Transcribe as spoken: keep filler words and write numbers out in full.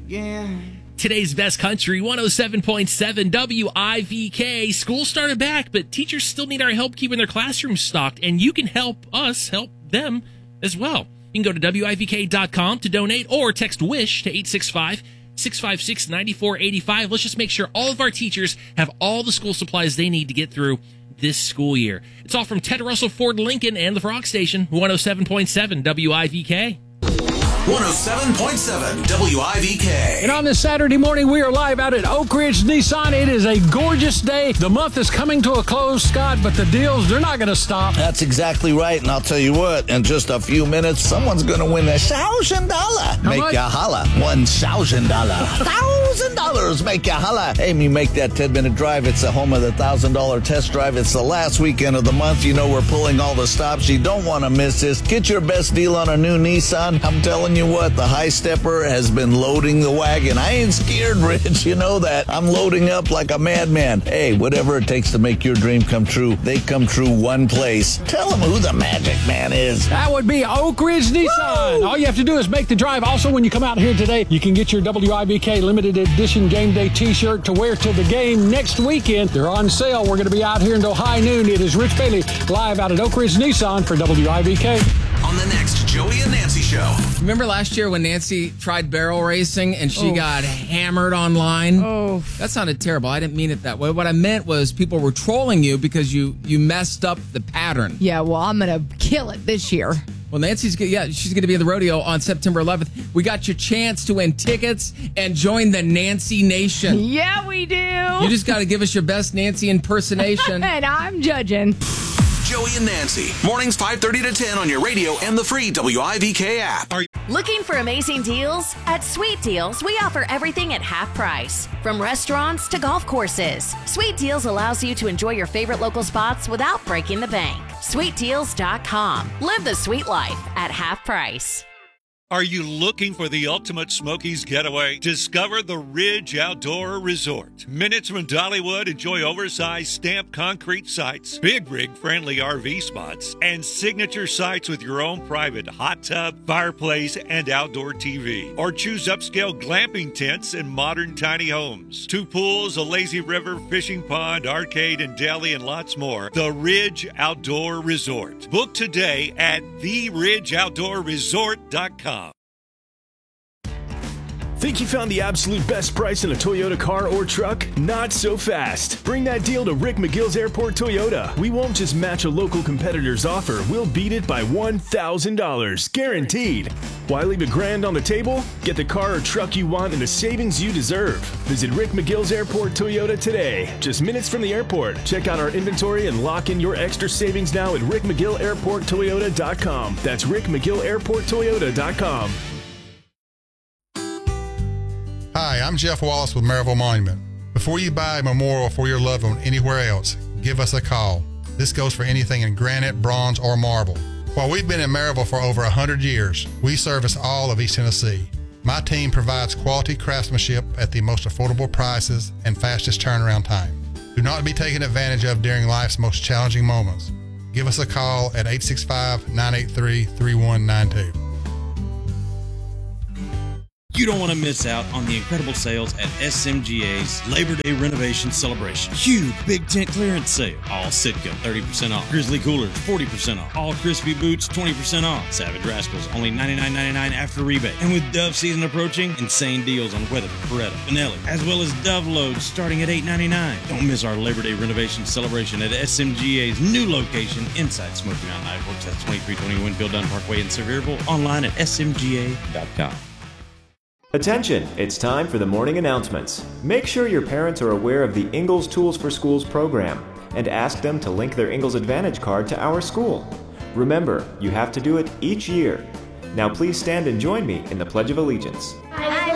again. Today's best country, one oh seven point seven W I V K. School started back, but teachers still need our help keeping their classrooms stocked, and you can help us help them as well. You can go to W I V K dot com to donate or text WISH to eight six five, six five six, nine four eight five. Let's just make sure all of our teachers have all the school supplies they need to get through this school year. It's all from Ted Russell Ford Lincoln and the Frog Station, one oh seven point seven W I V K. one oh seven point seven W I V K. And on this Saturday morning, we are live out at Oak Ridge Nissan. It is a gorgeous day. The month is coming to a close, Scott, but the deals, they're not going to stop. That's exactly right. And I'll tell you what, in just a few minutes, someone's going to win a thousand dollar. Make much? ya holla. One thousand dollar. Thousand dollars. Make ya holla. Hey, you make that ten-minute drive. It's the home of the thousand dollar test drive. It's the last weekend of the month. You know we're pulling all the stops. You don't want to miss this. Get your best deal on a new Nissan. I'm telling you what, the high stepper has been loading the wagon. I ain't scared, Rich. You know that. I'm loading up like a madman. Hey, whatever it takes to make your dream come true, they come true one place. Tell them who the magic man is. That would be Oak Ridge Nissan. Woo! All you have to do is make the drive. Also, when you come out here today, you can get your W I V K limited edition game day t-shirt to wear to the game next weekend. They're on sale. We're going to be out here until high noon. It is Rich Bailey live out at Oak Ridge Nissan for W I V K. On the next Joey and Nancy Show. Remember last year when Nancy tried barrel racing and she Oh. got hammered online? Oh. That sounded terrible. I didn't mean it that way. What I meant was people were trolling you because you, you messed up the pattern. Yeah, well, I'm going to kill it this year. Well, Nancy's, yeah, she's going to be at the rodeo on September eleventh. We got your chance to win tickets and join the Nancy Nation. Yeah, we do. You just got to give us your best Nancy impersonation. And I'm judging. Joey and Nancy. Mornings five thirty to ten on your radio and the free W I V K app. Looking for amazing deals? At Sweet Deals, we offer everything at half price. From restaurants to golf courses, Sweet Deals allows you to enjoy your favorite local spots without breaking the bank. sweet deals dot com. Live the sweet life at half price. Are you looking for the ultimate Smokies getaway? Discover the Ridge Outdoor Resort. Minutes from Dollywood, enjoy oversized stamped concrete sites, big rig friendly R V spots, and signature sites with your own private hot tub, fireplace, and outdoor T V. Or choose upscale glamping tents and modern tiny homes. Two pools, a lazy river, fishing pond, arcade, and deli, and lots more. The Ridge Outdoor Resort. Book today at the ridge outdoor resort dot com. Think you found the absolute best price in a Toyota car or truck? Not so fast. Bring that deal to Rick McGill's Airport Toyota. We won't just match a local competitor's offer. We'll beat it by one thousand dollars. Guaranteed. Why leave a grand on the table? Get the car or truck you want and the savings you deserve. Visit Rick McGill's Airport Toyota today. Just minutes from the airport. Check out our inventory and lock in your extra savings now at rick mcgill airport toyota dot com. That's rick mcgill airport toyota dot com. Hi, I'm Jeff Wallace with Maryville Monument. Before you buy a memorial for your loved one anywhere else, give us a call. This goes for anything in granite, bronze, or marble. While we've been in Maryville for over one hundred years, we service all of East Tennessee. My team provides quality craftsmanship at the most affordable prices and fastest turnaround time. Do not be taken advantage of during life's most challenging moments. Give us a call at eight six five, nine eight three, three one nine two. You don't want to miss out on the incredible sales at S M G A's Labor Day Renovation Celebration. Huge big tent clearance sale. All Sitka thirty percent off. Grizzly Coolers forty percent off. All Crispy Boots twenty percent off. Savage Rascals only ninety-nine ninety-nine after rebate. And with Dove season approaching, insane deals on Weatherford, Beretta, Benelli, as well as Dove loads starting at eight ninety-nine. Don't miss our Labor Day Renovation Celebration at S M G A's new location inside Smoky Mountain Ice Works. That's twenty-three twenty Winfield Dunn Parkway in Sevierville. Online at S M G A dot com. Attention, it's time for the morning announcements. Make sure your parents are aware of the Ingalls Tools for Schools program and ask them to link their Ingalls Advantage card to our school. Remember, you have to do it each year. Now please stand and join me in the Pledge of Allegiance. I